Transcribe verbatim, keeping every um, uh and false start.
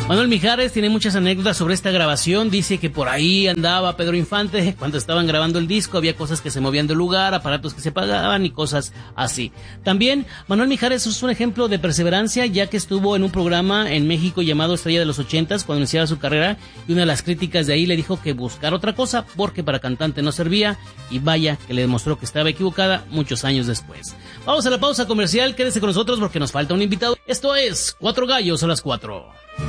Manuel Mijares tiene muchas anécdotas sobre esta grabación. Dice que por ahí andaba Pedro Infante cuando estaban grabando el disco. Había cosas que se movían del lugar, aparatos que se apagaban y cosas así. También Manuel Mijares es un ejemplo de perseverancia, ya que estuvo en un programa en México llamado Estrella de los Ochentas cuando iniciaba su carrera, y una de las críticas de ahí le dijo que buscara otra cosa porque para cantante no servía, y vaya que le demostró que estaba equivocada muchos años después. Vamos a la pausa comercial, quédese con nosotros porque nos falta un invitado. Esto es Cuatro Gallos a las Cuatro.